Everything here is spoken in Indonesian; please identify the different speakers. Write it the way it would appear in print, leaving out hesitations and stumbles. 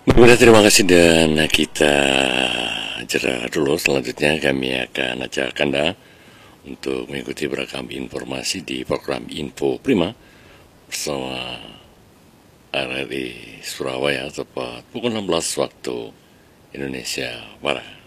Speaker 1: Baiklah, terima kasih dan kita jeda dulu. Selanjutnya kami akan ajak Anda untuk mengikuti beragam informasi di program Info Prima bersama RRI Surabaya tepat pukul 16 waktu Indonesia Barat.